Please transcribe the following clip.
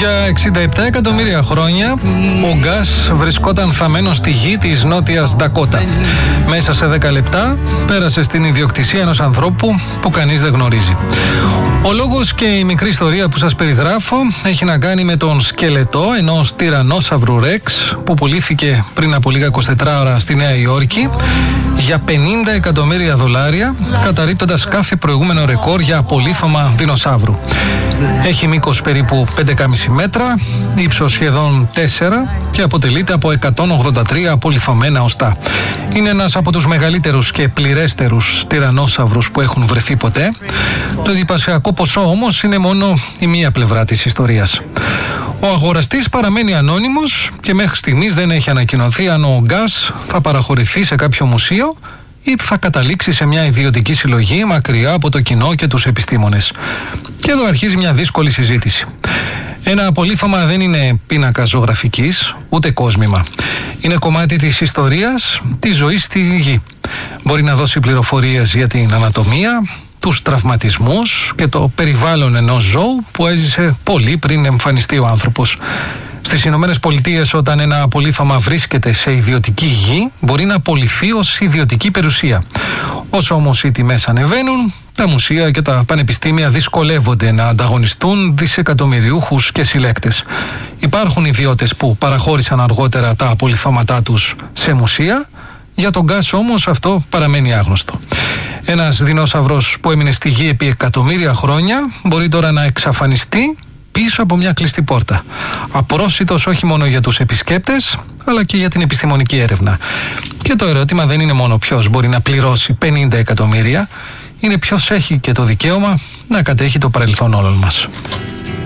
Για 67 εκατομμύρια χρόνια ο γκάς βρισκόταν θαμμένος στη γη της Νότιας Ντακότα. Μέσα σε 10 λεπτά πέρασε στην ιδιοκτησία ενός ανθρώπου που κανείς δεν γνωρίζει. Ο λόγος και η μικρή ιστορία που σας περιγράφω έχει να κάνει με τον σκελετό ενός τυραννόσαυρου Ρεξ που πουλήθηκε πριν από λίγα 24 ώρα στη Νέα Υόρκη για $50 εκατομμύρια, καταρρίπτοντας κάθε προηγούμενο ρεκόρ για απολίθωμα δεινοσαύρου. Έχει μήκος περίπου 5,5 μέτρα, ύψος σχεδόν 4 και αποτελείται από 183 απολιθωμένα οστά. Είναι ένας από τους μεγαλύτερους και πληρέστερους τυραννόσαυρους που έχουν βρεθεί ποτέ. Το εντυπωσιακό ποσό όμως είναι μόνο η μία πλευρά της ιστορίας. Ο αγοραστής παραμένει ανώνυμος και μέχρι στιγμής δεν έχει ανακοινωθεί αν ο γκάς θα παραχωρηθεί σε κάποιο μουσείο ή θα καταλήξει σε μια ιδιωτική συλλογή μακριά από το κοινό και τους επιστήμονες. Και εδώ αρχίζει μια δύσκολη συζήτηση. Ένα απολίθωμα δεν είναι πίνακα ζωγραφικής, ούτε κόσμημα. Είναι κομμάτι της ιστορίας, της ζωής στη γη. Μπορεί να δώσει πληροφορίες για την ανατομία, τους τραυματισμούς και το περιβάλλον ενός ζώου που έζησε πολύ πριν εμφανιστεί ο άνθρωπος. Στις Ηνωμένες Πολιτείες, όταν ένα απολίθωμα βρίσκεται σε ιδιωτική γη, μπορεί να απολυθεί ως ιδιωτική περιουσία. Όσο όμως οι τιμές ανεβαίνουν, τα μουσεία και τα πανεπιστήμια δυσκολεύονται να ανταγωνιστούν δισεκατομμυριούχους και συλλέκτες. Υπάρχουν ιδιώτες που παραχώρησαν αργότερα τα απολιθώματά τους σε μουσεία, για τον γκάς όμως αυτό παραμένει άγνωστο. Ένας δεινόσαυρος που έμεινε στη γη επί εκατομμύρια χρόνια μπορεί τώρα να εξαφανιστεί πίσω από μια κλειστή πόρτα. Απρόσιτος όχι μόνο για τους επισκέπτες, αλλά και για την επιστημονική έρευνα. Και το ερώτημα δεν είναι μόνο ποιος μπορεί να πληρώσει 50 εκατομμύρια, είναι ποιος έχει και το δικαίωμα να κατέχει το παρελθόν όλων μας.